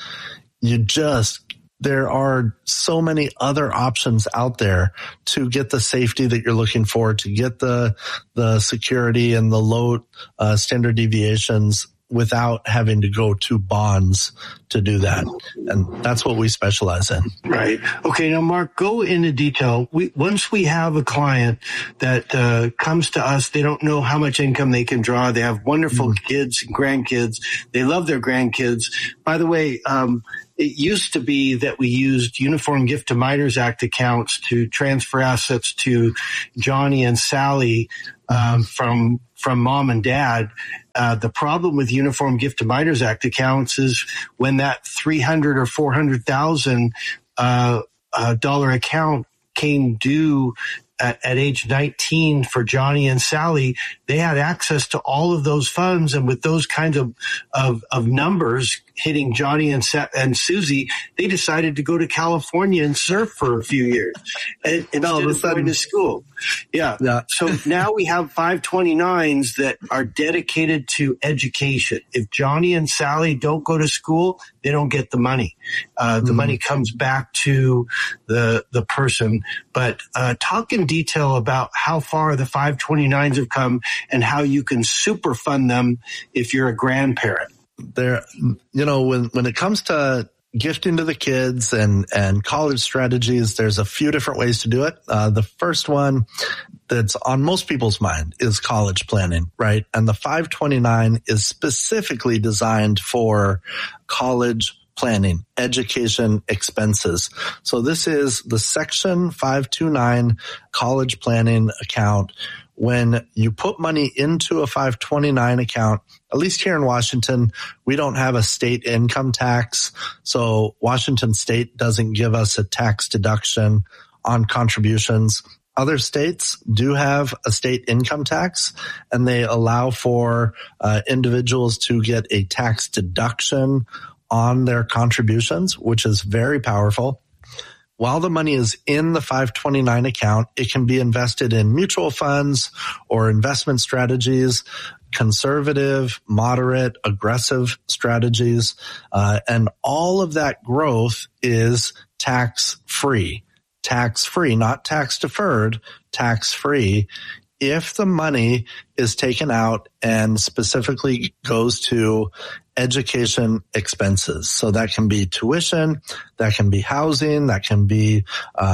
there are so many other options out there to get the safety that you're looking for, to get the security and the low standard deviations without having to go to bonds to do that. And that's what we specialize in. Right. Okay. Now, Mark, go into detail. Once we have a client that comes to us, they don't know how much income they can draw. They have wonderful kids and grandkids. They love their grandkids. By the way, it used to be that we used Uniform Gift to Minors Act accounts to transfer assets to Johnny and Sally from mom and dad. The problem with Uniform Gift to Minors Act accounts is when that $300,000 or $400,000 dollar account came due at age 19 for Johnny and Sally, they had access to all of those funds. And with those kinds of numbers hitting Johnny and Susie, they decided to go to California and surf for a few years instead of going to school. Yeah. So now we have 529s that are dedicated to education. If Johnny and Sally don't go to school, they don't get the money. The money comes back to the person. But talk in detail about how far the 529s have come and how you can super fund them if you're a grandparent. When it comes to gifting to the kids and college strategies, there's a few different ways to do it. The first one that's on most people's mind is college planning, right? And the 529 is specifically designed for college planning, education expenses. So this is the Section 529 college planning account. When you put money into a 529 account, at least here in Washington, we don't have a state income tax. So Washington state doesn't give us a tax deduction on contributions. Other states do have a state income tax, and they allow for individuals to get a tax deduction on their contributions, which is very powerful. While the money is in the 529 account, it can be invested in mutual funds or investment strategies, conservative, moderate, aggressive strategies, and all of that growth is tax-free. Tax-free, not tax-deferred, tax-free. If the money is taken out and specifically goes to education expenses. So that can be tuition, that can be housing, that can be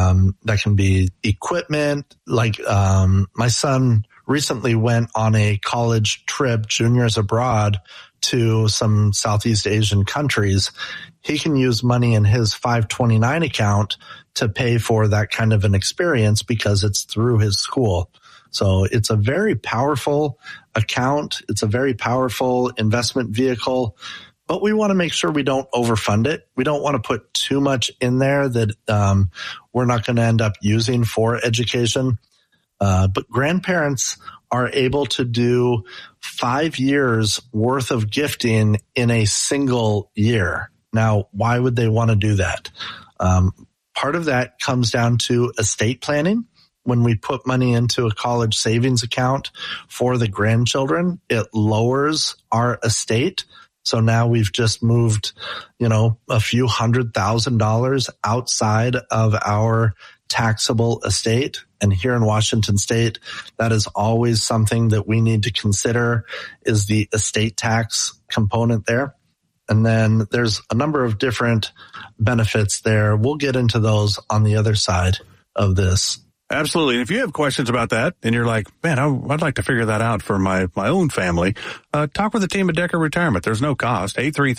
equipment. Like, my son recently went on a college trip, juniors abroad, to some Southeast Asian countries. He can use money in his 529 account to pay for that kind of an experience because it's through his school. So it's a very powerful account. It's a very powerful investment vehicle, but we want to make sure we don't overfund it. We don't want to put too much in there that we're not going to end up using for education. But grandparents are able to do 5 years worth of gifting in a single year. Now, why would they want to do that? Part of that comes down to estate planning. When we put money into a college savings account for the grandchildren, it lowers our estate. So now we've just moved, a few $100,000 outside of our taxable estate. And here in Washington state, that is always something that we need to consider is the estate tax component there. And then there's a number of different benefits there. We'll get into those on the other side of this. Absolutely. And if you have questions about that and you're like, man, I'd like to figure that out for my own family, talk with the team at Decker Retirement. There's no cost.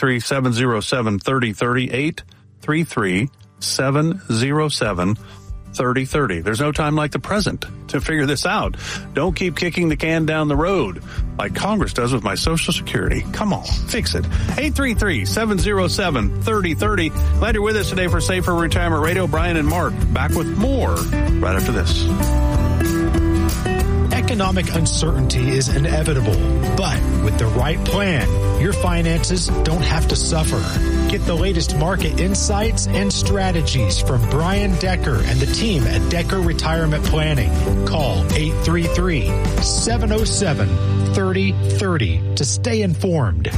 833-707-3030, 833-707-3030. There's no time like the present to figure this out. Don't keep kicking the can down the road like Congress does with my Social Security. Come on, fix it. 833-707-3030. Glad you're with us today for Safer Retirement Radio. Brian and Mark back with more right after this. Economic uncertainty is inevitable, but with the right plan, your finances don't have to suffer. Get the latest market insights and strategies from Brian Decker and the team at Decker Retirement Planning. Call 833-707-3030 to stay informed.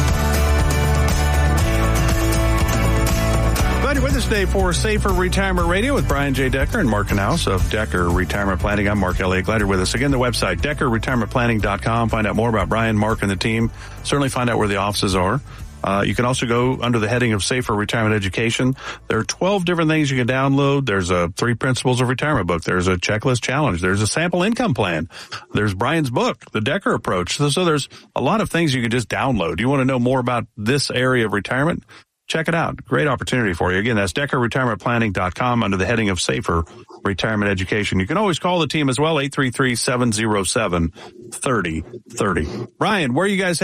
Glad you're with us today for Safer Retirement Radio with Brian J. Decker and Mark Knaus of Decker Retirement Planning. I'm Mark Elliott. Glad you're with us. Again, the website, DeckerRetirementPlanning.com. Find out more about Brian, Mark, and the team. Certainly find out where the offices are. You can also go under the heading of Safer Retirement Education. There are 12 different things you can download. There's a 3 Principles of Retirement book. There's a checklist challenge. There's a sample income plan. There's Brian's book, The Decker Approach. So there's a lot of things you can just download. You want to know more about this area of retirement? Check it out. Great opportunity for you. Again, that's DeckerRetirementPlanning.com under the heading of Safer Retirement Education. You can always call the team as well, 833-707-3030. Brian, where are you guys headed?